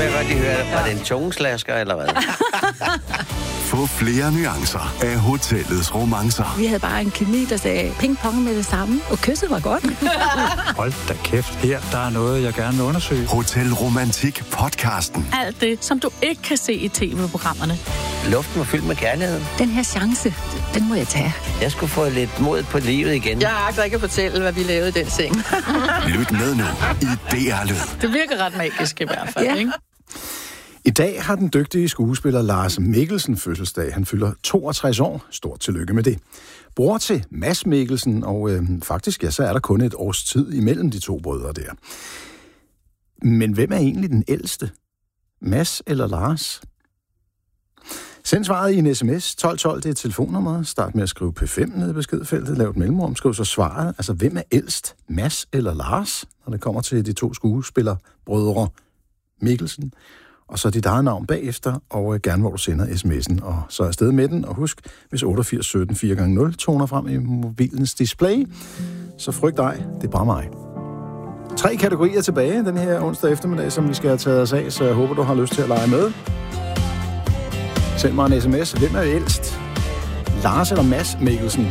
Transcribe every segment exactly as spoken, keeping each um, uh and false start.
vil jeg godt lige høre, var det en tungeslasker eller hvad? Få flere nuancer af hotellets romancer. Vi havde bare en kemi, der sagde ping-pong med det samme, og kysset var godt. Hold da kæft, her der er noget, jeg gerne vil undersøge. Hotel Romantik podcasten. Alt det, som du ikke kan se i tv-programmerne. Luften var fyldt med kærligheden. Den her chance, den må jeg tage. Jeg skulle få lidt mod på livet igen. Jeg agter ikke at fortælle, hvad vi lavede i den seng. Lyt med nu i D R-lyd. Det virker ret magisk i hvert fald, ja. Ikke? I dag har den dygtige skuespiller Lars Mikkelsen fødselsdag. Han fylder toogtres år. Stort tillykke med det. Bror til Mads Mikkelsen, og øh, faktisk ja, så er der kun et års tid imellem de to brødre der. Men hvem er egentlig den ældste? Mads eller Lars? Send svaret i en sms. tolv tolv, det er telefonnummeret. Start med at skrive P fem nede i beskedfeltet. Lav et mellemrum. Skriv så svaret. Altså, hvem er ældst? Mads eller Lars? Når det kommer til de to skuespillere, brødre Mikkelsen. Og så dit eget navn bagefter, og gerne hvor du sender sms'en. Og så er afsted med den. Og husk, hvis otteogfirs sytten fire gange nul toner frem i mobilens display, så frygt dig, det er bare mig. Tre kategorier tilbage den her onsdag eftermiddag, som vi skal have taget os af, så jeg håber, du har lyst til at lege med. Send mig en sms. Hvem er ældst? Lars eller Mads Mikkelsen?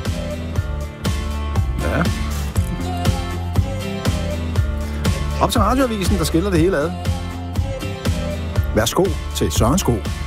Ja. Op til radioavisen, der skiller det hele ad. Værsgo til Søren Sko.